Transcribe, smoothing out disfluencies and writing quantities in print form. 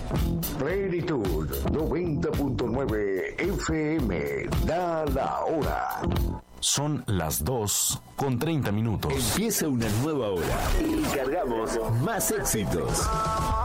Plenitud 90.9 FM. Da la hora. Son las 2:30. Empieza una nueva hora y cargamos más éxitos.